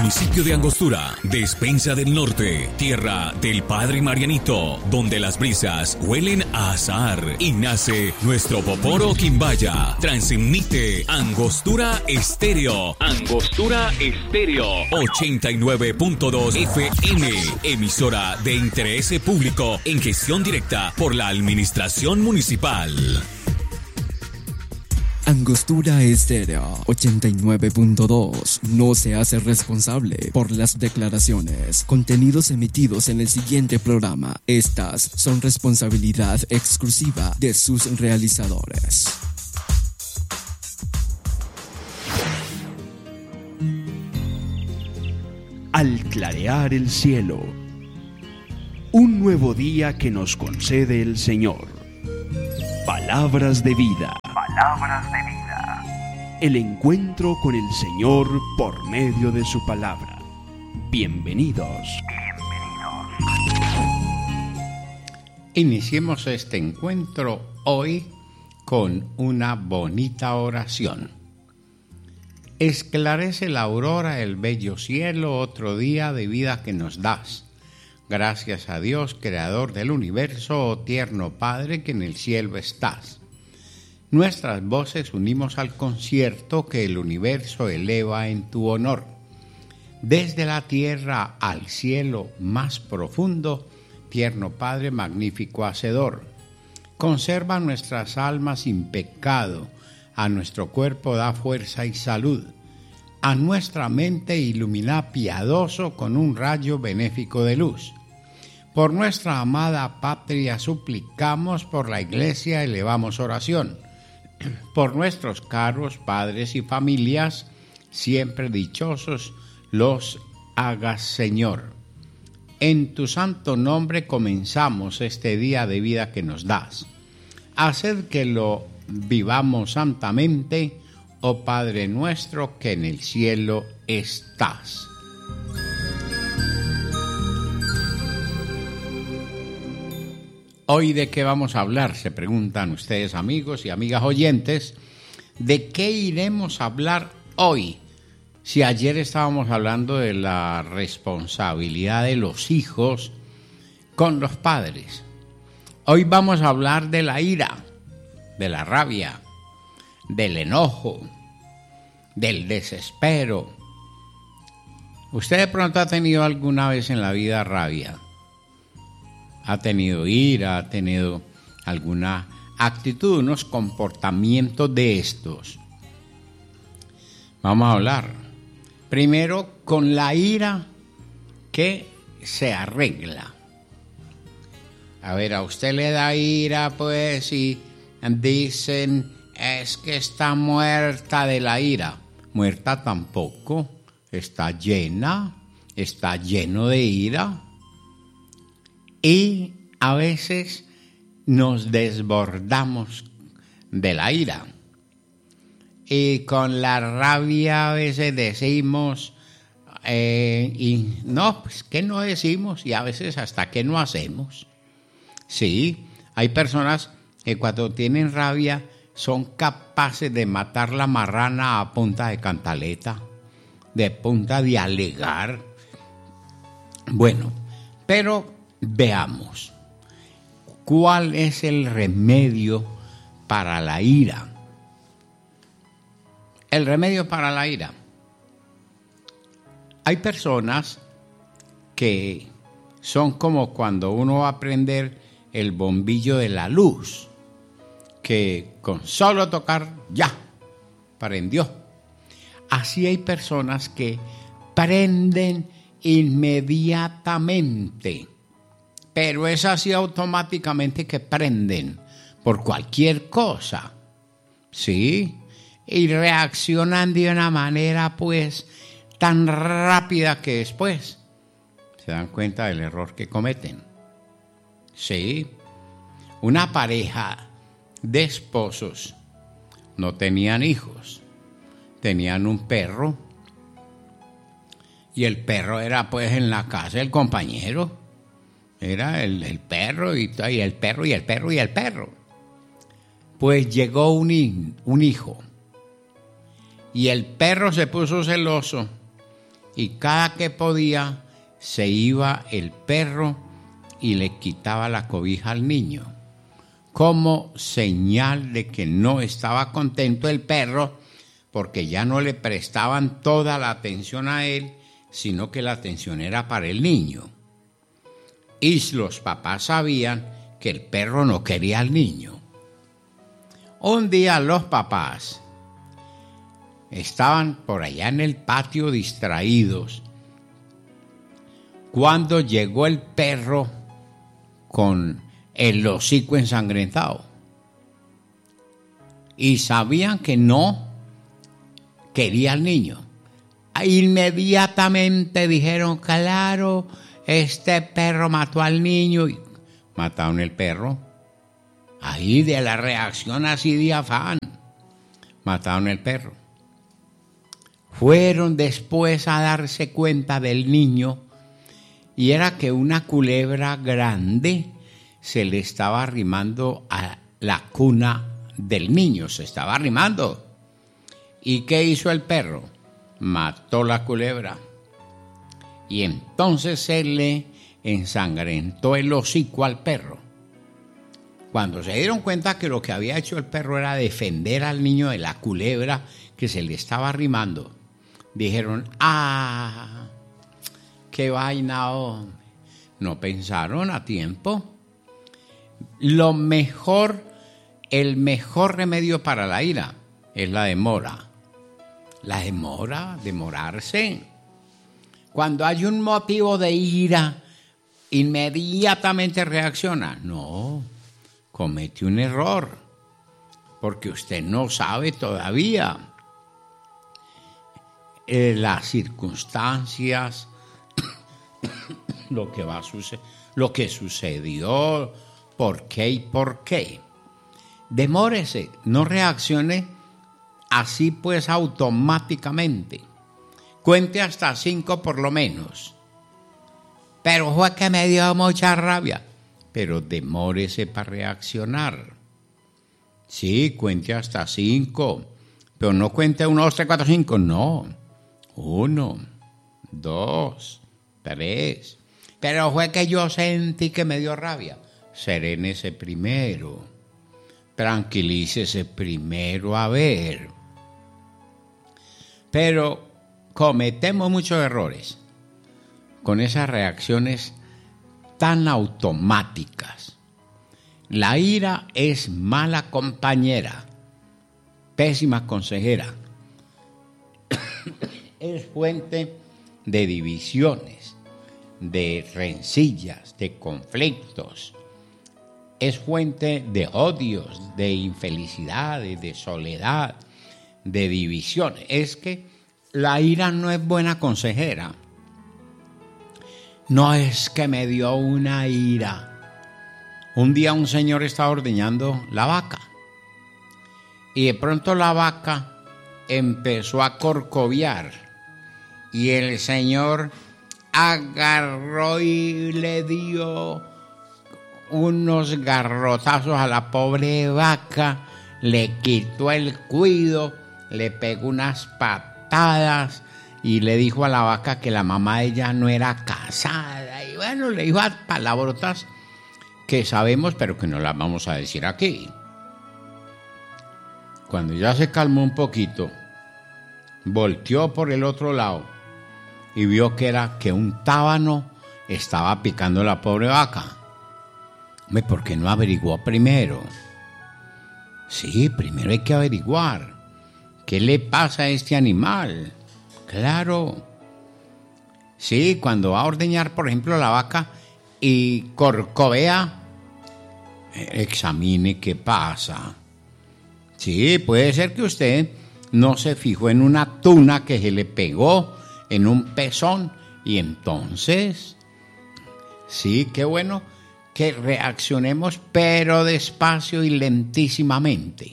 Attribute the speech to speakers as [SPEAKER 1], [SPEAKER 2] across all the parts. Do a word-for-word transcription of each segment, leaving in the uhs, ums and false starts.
[SPEAKER 1] municipio de Angostura, despensa del norte, tierra del Padre Marianito, donde las brisas huelen a azahar y nace nuestro Poporo Quimbaya. Transmite Angostura Estéreo. Angostura Estéreo. ochenta y nueve punto dos F M. Emisora de interés público en gestión directa por la Administración Municipal.
[SPEAKER 2] Angostura Estéreo ochenta y nueve punto dos no se hace responsable por las declaraciones, contenidos emitidos en el siguiente programa. Estas son responsabilidad exclusiva de sus realizadores.
[SPEAKER 3] Al clarear el cielo, un nuevo día que nos concede el Señor. Palabras de vida. Palabras de vida. El encuentro con el Señor por medio de su palabra. Bienvenidos. Bienvenidos.
[SPEAKER 4] Iniciemos este encuentro hoy con una bonita oración. Esclarece la aurora el bello cielo, otro día de vida que nos das. Gracias a Dios, creador del universo, oh tierno Padre que en el cielo estás. Nuestras voces unimos al concierto que el universo eleva en tu honor. Desde la tierra al cielo más profundo, tierno Padre magnífico hacedor. Conserva nuestras almas sin pecado, a nuestro cuerpo da fuerza y salud. A nuestra mente ilumina piadoso con un rayo benéfico de luz. Por nuestra amada patria suplicamos, por la iglesia elevamos oración. Por nuestros caros padres y familias, siempre dichosos, los hagas, Señor. En tu santo nombre comenzamos este día de vida que nos das. Haced que lo vivamos santamente, oh Padre nuestro que en el cielo estás. Hoy, ¿de qué vamos a hablar? Se preguntan ustedes, amigos y amigas oyentes. ¿De qué iremos a hablar hoy? Si ayer estábamos hablando de la responsabilidad de los hijos con los padres. Hoy vamos a hablar de la ira, de la rabia, del enojo, del desespero. ¿Usted de pronto ha tenido alguna vez en la vida rabia? Ha tenido ira, ha tenido alguna actitud, unos comportamientos de estos. Vamos a hablar primero con la ira que se arregla. A ver, a usted le da ira, pues, y dicen, es que está muerta de la ira. Muerta tampoco, está llena, está lleno de ira. Y a veces nos desbordamos de la ira. Y con la rabia a veces decimos, eh, y no, pues ¿qué no decimos? Y a veces hasta ¿qué no hacemos? Sí, hay personas que cuando tienen rabia son capaces de matar la marrana a punta de cantaleta, de punta de alegar. Bueno, pero veamos, ¿cuál es el remedio para la ira? El remedio para la ira. Hay personas que son como cuando uno va a prender el bombillo de la luz, que con solo tocar, ya, prendió. Así hay personas que prenden inmediatamente. Pero es así automáticamente que prenden por cualquier cosa, ¿sí? Y reaccionan de una manera, pues, tan rápida que después se dan cuenta del error que cometen. Sí, una pareja de esposos no tenían hijos, tenían un perro, y el perro era, pues, en la casa el compañero. Era el, el perro y, y el perro y el perro y el perro. Pues llegó un, un hijo y el perro se puso celoso y cada que podía se iba el perro y le quitaba la cobija al niño, como señal de que no estaba contento el perro, porque ya no le prestaban toda la atención a él, sino que la atención era para el niño. Y los papás sabían que el perro no quería al niño. Un día los papás estaban por allá en el patio distraídos cuando llegó el perro con el hocico ensangrentado. Y sabían que no quería al niño. Inmediatamente dijeron, claro, este perro mató al niño. Y mataron el perro. Ahí de la reacción así de afán. Mataron el perro. Fueron después a darse cuenta del niño y era que una culebra grande se le estaba arrimando a la cuna del niño, se estaba arrimando. ¿Y qué hizo el perro? Mató la culebra. Y entonces se le ensangrentó el hocico al perro. Cuando se dieron cuenta que lo que había hecho el perro era defender al niño de la culebra que se le estaba arrimando, dijeron, ¡ah! ¡Qué vaina, hombre! No pensaron a tiempo. Lo mejor, el mejor remedio para la ira es la demora. La demora, demorarse. Cuando hay un motivo de ira, inmediatamente reacciona. No, comete un error, porque usted no sabe todavía eh, las circunstancias, lo que va a suceder, lo que sucedió, por qué y por qué. Demórese, no reaccione así pues automáticamente. Cuente hasta cinco por lo menos. Pero fue que me dio mucha rabia. Pero demórese para reaccionar. Sí, cuente hasta cinco. Pero no cuente uno, dos, tres, cuatro, cinco. No. Uno, dos, tres. Pero fue que yo sentí que me dio rabia. Serénese primero. Tranquilícese primero a ver. Pero cometemos muchos errores con esas reacciones tan automáticas. La ira es mala compañera, pésima consejera. Es fuente de divisiones, de rencillas, de conflictos. Es fuente de odios, de infelicidades, de soledad, de divisiones. Es que la ira no es buena consejera. No es que me dio una ira. Un día un señor estaba ordeñando la vaca y de pronto la vaca empezó a corcoviar y el señor agarró y le dio unos garrotazos a la pobre vaca, le quitó el cuido, le pegó unas patadas y le dijo a la vaca que la mamá de ella no era casada. Y bueno, le dijo palabrotas que sabemos, pero que no las vamos a decir aquí. Cuando ya se calmó un poquito, volteó por el otro lado y vio que era que un tábano estaba picando a la pobre vaca. ¿Por qué no averiguó primero? Sí, primero hay que averiguar qué le pasa a este animal. Claro. Sí, cuando va a ordeñar, por ejemplo, la vaca y corcovea, examine qué pasa. Sí, puede ser que usted no se fijó en una tuna que se le pegó en un pezón y entonces, sí, qué bueno que reaccionemos, pero despacio y lentísimamente.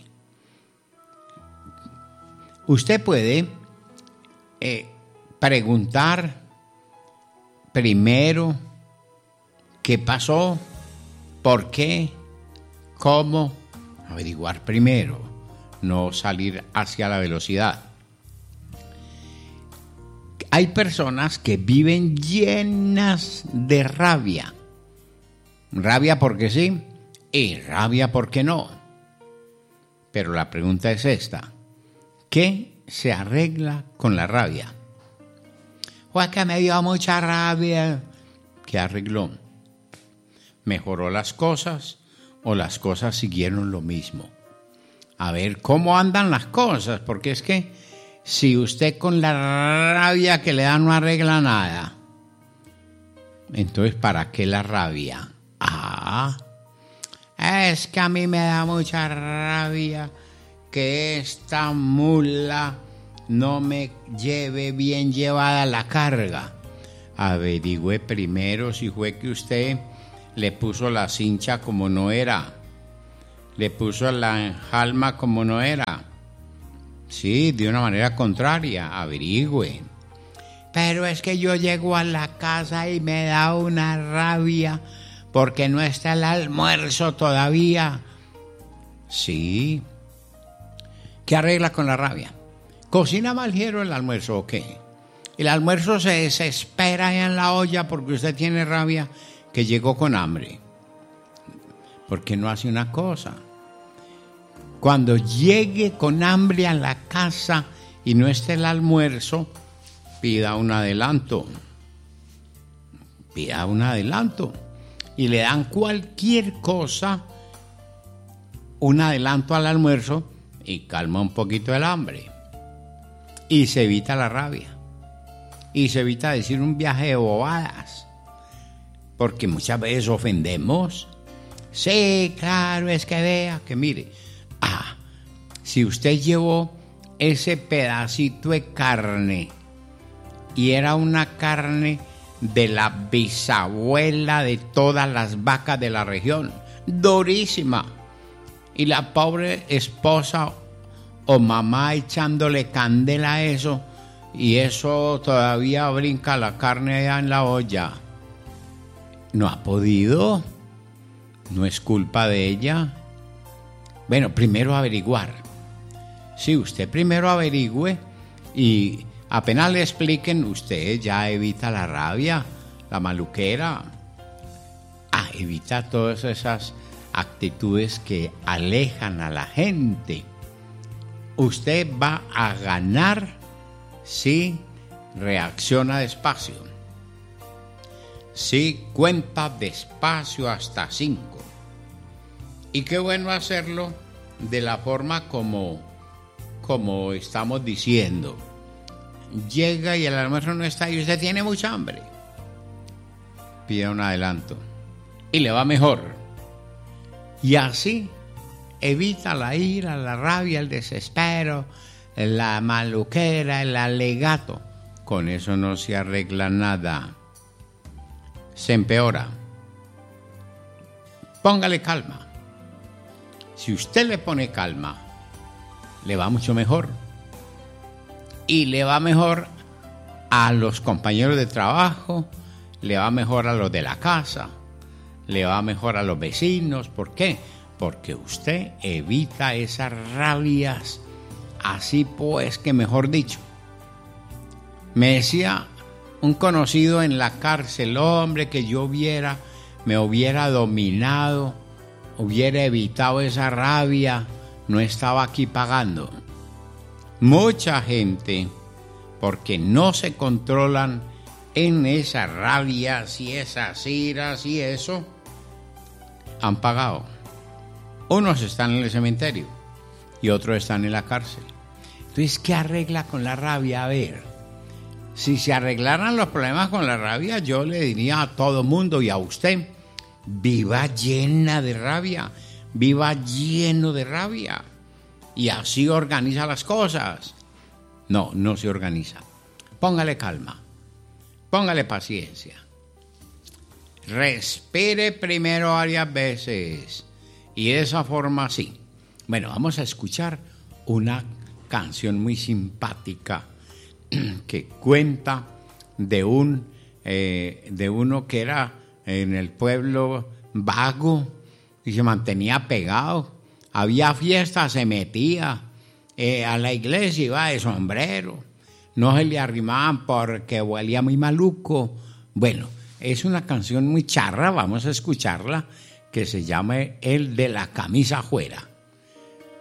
[SPEAKER 4] Usted puede eh, preguntar primero qué pasó, por qué, cómo, averiguar primero, no salir hacia la velocidad. hay personas que viven llenas de rabia. Rabia porque sí y rabia porque no. Pero la pregunta es esta: ¿qué se arregla con la rabia? O es que me dio mucha rabia. ¿Qué arregló? ¿Mejoró las cosas o las cosas siguieron lo mismo? A ver cómo andan las cosas, porque es que si usted con la rabia que le da no arregla nada, entonces ¿para qué la rabia? Ah, es que a mí me da mucha rabia que esta mula no me lleve bien llevada la carga. Averigüe primero si fue que usted le puso la cincha como no era, le puso la enjalma como no era. Sí, de una manera contraria, averigüe. Pero es que yo llego a la casa y me da una rabia porque no está el almuerzo todavía. Sí. ¿Qué arregla con la rabia? ¿Cocina mal Jero el almuerzo o qué? El almuerzo se desespera en la olla porque usted tiene rabia que llegó con hambre. ¿Por qué no hace una cosa? Cuando llegue con hambre a la casa y no esté el almuerzo, pida un adelanto. Pida un adelanto. Y le dan cualquier cosa, un adelanto al almuerzo y calma un poquito el hambre. Y se evita la rabia. Y se evita decir un viaje de bobadas. Porque muchas veces ofendemos. Sí, claro, es que vea, que mire. Ah, si usted llevó ese pedacito de carne y era una carne de la bisabuela de todas las vacas de la región, durísima, y la pobre esposa o mamá echándole candela a eso, y eso todavía brinca la carne allá en la olla, no ha podido, no es culpa de ella. Bueno, primero averiguar. Sí, usted primero averigüe y apenas le expliquen, usted ya evita la rabia, la maluquera. Ah, evita todas esas actitudes que alejan a la gente. Usted va a ganar si reacciona despacio. Si cuenta despacio hasta cinco. Y qué bueno hacerlo de la forma como, como estamos diciendo. Llega y el almuerzo no está y usted tiene mucha hambre. Pida un adelanto y le va mejor. Y así evita la ira, la rabia, el desespero, la maluquera, el alegato. Con eso no se arregla nada. Se empeora. Póngale calma. Si usted le pone calma, le va mucho mejor. Y le va mejor a los compañeros de trabajo, le va mejor a los de la casa, le va mejor a los vecinos. ¿Por qué? Porque usted evita esas rabias, así pues que mejor dicho. Me decía un conocido en la cárcel, hombre, que yo hubiera, me hubiera dominado, hubiera evitado esa rabia, no estaba aquí pagando. Mucha gente, porque no se controlan en esas rabias y esas iras y eso, han pagado. Unos están en el cementerio y otros están en la cárcel. Entonces, ¿qué arregla con la rabia? A ver, si se arreglaran los problemas con la rabia, yo le diría a todo mundo y a usted, viva llena de rabia, viva lleno de rabia. Y así organiza las cosas. No, no se organiza. Póngale calma, póngale paciencia. Respire primero varias veces. Y de esa forma sí. Bueno, vamos a escuchar una canción muy simpática que cuenta de un eh, de uno que era en el pueblo vago y se mantenía pegado. Había fiesta, se metía eh, a la iglesia, iba de sombrero. no se le arrimaban porque huelía muy maluco. Bueno, es una canción muy charra, vamos a escucharla, que se llama El de la camisa afuera.